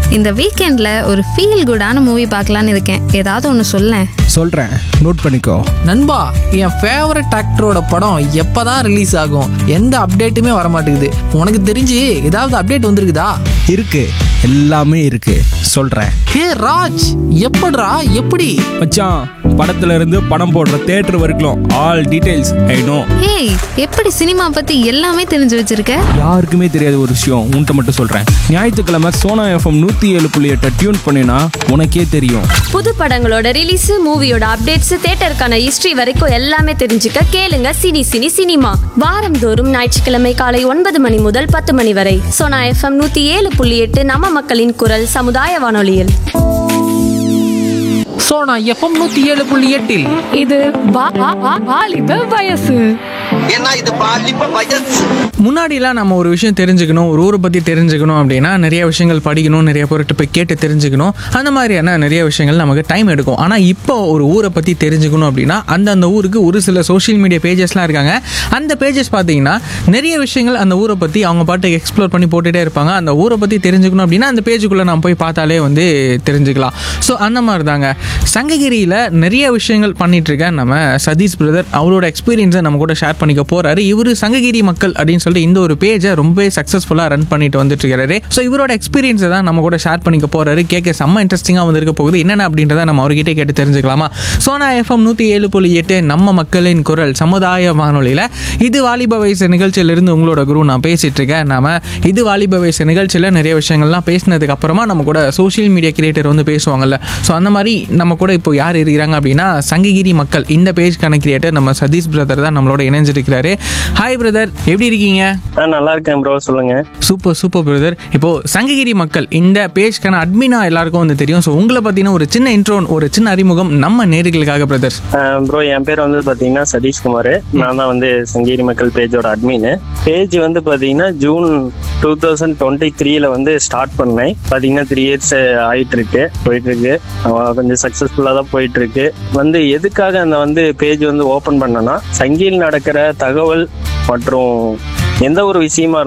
இந்த வீக்கெண்ட்ல ஒரு ஃபீல் குடான மூவி பார்க்கலான்னு இருக்கேன். ஏதாவது ஒன்று சொல்லேன். சொல்கிறேன், நோட் பண்ணிக்கோ. நண்பா, என் ஃபேவரட் ஆக்டரோட படம் எப்பதான் ரிலீஸ் ஆகும்? எந்த அப்டேட்டுமே வர மாட்டேங்குது. உனக்கு தெரிஞ்சு ஏதாவது அப்டேட் வந்திருக்குதா? இருக்கு, எல்லாமே இருக்கு, சொல்கிறேன். ஹே ராஜ், எப்படிடா எப்படி? மச்சான், படத்துல இருந்து படம் போடுற தியேட்டர் வரைக்கும் ஆல் டீடைல்ஸ் ஐ நோ. ஏய், எப்படி சினிமா பத்தி எல்லாமே தெரிஞ்சு வச்சிருக்க? யாருக்குமே தெரியாத ஒரு விஷயம் உன்கிட்ட மட்டும் சொல்கிறேன். ஞாயிற்றுக்கிழமை சோனா FM 107.8 டியூன் பண்ணினா உனக்கே தெரியும். புது படங்களோட ரிலீஸ், மூவியோட அப்டேட்ஸ், தியேட்டருக்கான ஹிஸ்டரி வரைக்கும் எல்லாமே தெரிஞ்சுக்க கேளுங்க சினி சினி சினிமா. வாரந்தோறும் ஞாயிற்றுக்கிழமை காலை 9 மணி முதல் 10 மணி வரை சோனா FM 107.8 நம்ம மக்களின் குரல் சமுதாய வானொலியில். சோனா FM 107.8 இது வாலிப வயசு. ஏன்னா இது பாலிப்ப வயசு. முன்னாடிலாம் நம்ம ஒரு விஷயம் தெரிஞ்சுக்கணும், ஒரு ஊரை பற்றி தெரிஞ்சுக்கணும் அப்படின்னா நிறைய விஷயங்கள் படிக்கணும், நிறைய பேர்கிட்ட போய் கேட்டு தெரிஞ்சுக்கணும், அந்த மாதிரியான நிறைய விஷயங்கள் நமக்கு டைம் எடுக்கும். ஆனால் இப்போ ஒரு ஊரை பற்றி தெரிஞ்சுக்கணும் அப்படின்னா அந்த ஊருக்கு ஒரு சில சோஷியல் மீடியா பேஜஸ்லாம் இருக்காங்க. அந்த பேஜஸ் பார்த்தீங்கன்னா நிறைய விஷயங்கள் அந்த ஊரை பற்றி அவங்க பாட்டுக்கு எக்ஸ்ப்ளோர் பண்ணி போட்டுகிட்டே இருப்பாங்க. அந்த ஊரை பற்றி தெரிஞ்சுக்கணும் அப்படின்னா அந்த பேஜுக்குள்ளே நம்ம போய் பார்த்தாலே வந்து தெரிஞ்சுக்கலாம். ஸோ அந்த மாதிரி தாங்க சங்ககிரியில் நிறைய விஷயங்கள் பண்ணிட்டு இருக்க நம்ம சதீஷ் பிரதர் அவரோட எக்ஸ்பீரியன்ஸை நம்ம கூட ஷேர் பண்ணிக்க போறாரு. இவர் சங்ககிரி மக்கள் அப்படின்னு சொல்லிட்டு இந்த ஒரு பேஜை ரொம்ப சக்ஸஸ்ஃபுல்லாக ரன் பண்ணிட்டு வந்துட்டு இருக்காரு. ஸோ இவரோட எக்ஸ்பீரியன்ஸை தான் நம்ம கூட ஷேர் பண்ணிக்க போறாரு. கேட்க செம்ம இன்ட்ரெஸ்டிங்காக வந்து இருக்க போகுது. என்னென்ன அப்படின்றத நம்ம அவர்கிட்ட கேட்டு தெரிஞ்சுக்கலாமா? சோனா FM 107.8 நம்ம மக்களின் குரல் சமுதாய வானொலியில் இது வாலிப வயசு நிகழ்ச்சியிலிருந்து உங்களோட குரு நான் பேசிட்டு இருக்கேன். நாம இது வாலிப வயசு நிகழ்ச்சியில் நிறைய விஷயங்கள்லாம் பேசினதுக்கு அப்புறமா நம்ம கூட சோஷியல் மீடியா கிரியேட்டர் வந்து பேசுவாங்கல்ல. ஸோ அந்த மாதிரி நம்ம கூட இப்போ யார் இருக்கிறாங்க அப்படின்னா சங்ககிரி மக்கள் இந்த பேஜ்க்கான கிரியேட்டர் நம்ம சதீஷ் பிரதர் தான் நம்மளோட இணைஞ்சிருக்கிறாரு. ஹாய் பிரதர், எப்படி இருக்கீங்க? நல்லா இருக்கேன் ப்ரோ, சொல்லுங்க. Super super brother. இப்போ சங்ககிரி மக்கள் இந்த பேஜ்க்கான அட்மினா எல்லாருக்கும் வந்து தெரியும். ஸோ உங்களை பார்த்தீங்கன்னா ஒரு சின்ன இன்ட்ரோ, ஒரு சின்ன அறிமுகம் நம்ம நேயர்களுக்காக பிரதர். ப்ரோ, என் பேர் வந்து பாத்தீங்கன்னா சதீஷ்குமார். நான் தான் வந்து சங்ககிரி மக்கள் பேஜோட அட்மின். பேஜ் வந்து பாத்தீங்கன்னா ஜூன் 2023 வந்து ஸ்டார்ட் பண்ணேன். பாத்தீங்கன்னா 3 இயர்ஸ் ஆயிட்டு இருக்கு, போயிட்டு இருக்கு. கொஞ்சம் சக்சஸ்ஃபுல்லா தான் போயிட்டு இருக்கு. வந்து எதுக்காக அந்த வந்து பேஜ் வந்து ஓபன் பண்ணனா, சங்கியில் நடக்கிற தகவல் மற்றும் எந்த ஒரு விஷயமா